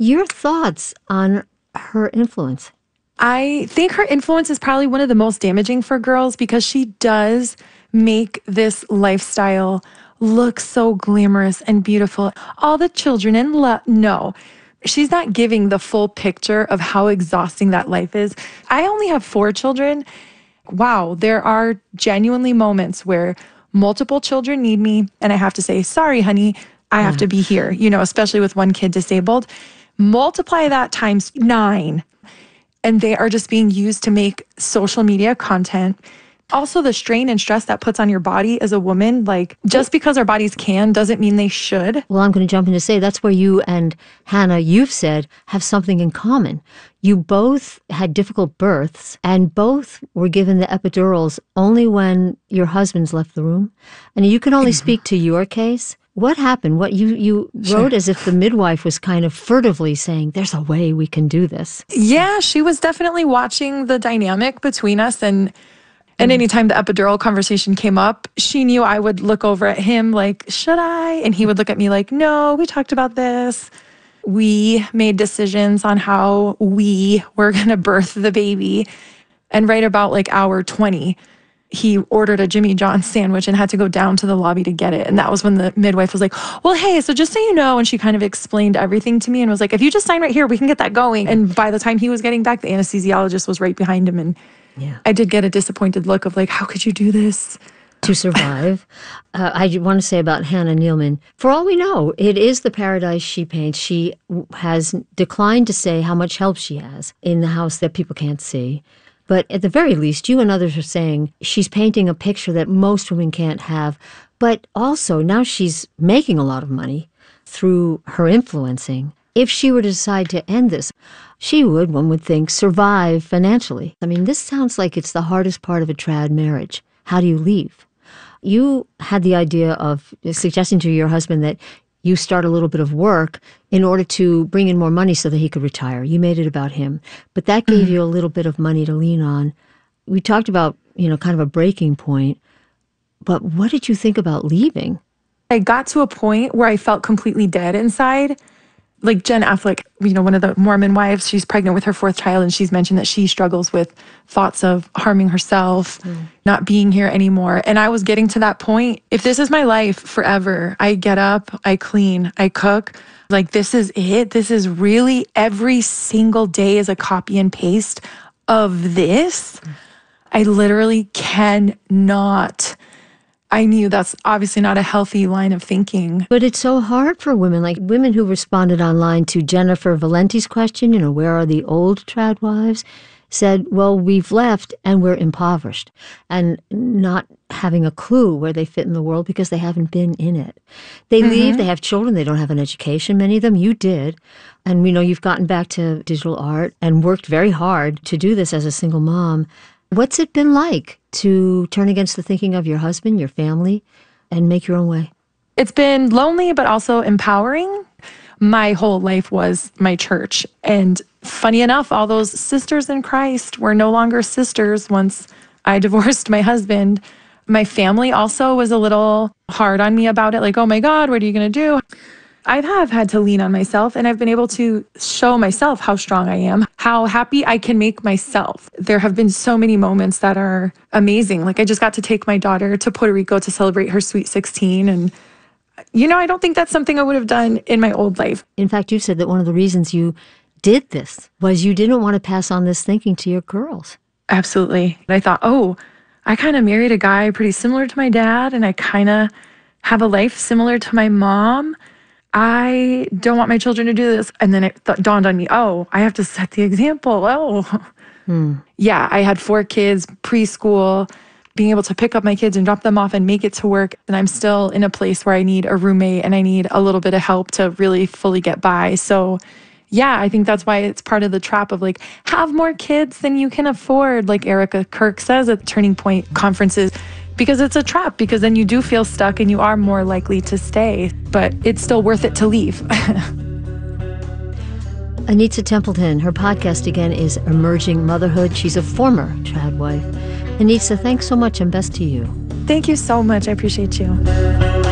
Your thoughts on her influence? I think her influence is probably one of the most damaging for girls because she does make this lifestyle look so glamorous and beautiful. All the children in love. No, she's not giving the full picture of how exhausting that life is. I only have 4 children. Wow, there are genuinely moments where multiple children need me and I have to say, sorry, honey, I have to be here, especially with one kid disabled. Multiply that times 9. And they are just being used to make social media content. Also, the strain and stress that puts on your body as a woman, like just because our bodies can doesn't mean they should. Well, I'm going to jump in to say that's where you and Hannah, you've said, have something in common. You both had difficult births and both were given the epidurals only when your husbands left the room. And you can only speak to your case. What happened? What you wrote as if the midwife was kind of furtively saying, there's a way we can do this. Yeah, she was definitely watching the dynamic between us. And anytime the epidural conversation came up, she knew I would look over at him like, should I? And he would look at me like, no, we talked about this. We made decisions on how we were going to birth the baby. And right about like hour 20, he ordered a Jimmy John's sandwich and had to go down to the lobby to get it. And that was when the midwife was like, well, hey, so just so you know, and she kind of explained everything to me and was like, if you just sign right here, we can get that going. And by the time he was getting back, the anesthesiologist was right behind him. And I did get a disappointed look of like, how could you do this? To survive. I want to say about Hannah Nealman, for all we know, it is the paradise she paints. She has declined to say how much help she has in the house that people can't see. But at the very least, you and others are saying she's painting a picture that most women can't have. But also, now she's making a lot of money through her influencing. If she were to decide to end this, she would, one would think, survive financially. I mean, this sounds like it's the hardest part of a trad marriage. How do you leave? You had the idea of suggesting to your husband that you start a little bit of work in order to bring in more money so that he could retire. You made it about him. But that gave you a little bit of money to lean on. We talked about, kind of a breaking point. But what did you think about leaving? I got to a point where I felt completely dead inside. Like Jen Affleck, one of the Mormon wives, she's pregnant with her 4th child, and she's mentioned that she struggles with thoughts of harming herself, not being here anymore. And I was getting to that point. If this is my life forever, I get up, I clean, I cook. Like, this is it. This is really every single day is a copy and paste of this. I literally cannot. I knew that's obviously not a healthy line of thinking. But it's so hard for women, like women who responded online to Jennifer Valenti's question, where are the old trad wives, said, well, we've left and we're impoverished and not having a clue where they fit in the world because they haven't been in it. They leave, they have children, they don't have an education, many of them. You did. And we know you've gotten back to digital art and worked very hard to do this as a single mom. What's it been like to turn against the thinking of your husband, your family, and make your own way? It's been lonely, but also empowering. My whole life was my church. And funny enough, all those sisters in Christ were no longer sisters once I divorced my husband. My family also was a little hard on me about it. Like, oh my God, what are you going to do? I have had to lean on myself, and I've been able to show myself how strong I am, how happy I can make myself. There have been so many moments that are amazing. Like, I just got to take my daughter to Puerto Rico to celebrate her sweet 16. And, I don't think that's something I would have done in my old life. In fact, you said that one of the reasons you did this was you didn't want to pass on this thinking to your girls. Absolutely. I thought, I kind of married a guy pretty similar to my dad, and I kind of have a life similar to my mom. I don't want my children to do this. And then it dawned on me, I have to set the example. Yeah, I had 4 kids, preschool, being able to pick up my kids and drop them off and make it to work. And I'm still in a place where I need a roommate and I need a little bit of help to really fully get by. So yeah, I think that's why it's part of the trap of like, have more kids than you can afford, like Erica Kirk says at Turning Point conferences. Because it's a trap, because then you do feel stuck and you are more likely to stay, but it's still worth it to leave. Anita Templeton, her podcast again is Emerging Motherhood. She's a former trad wife. Anita, thanks so much and best to you. Thank you so much. I appreciate you.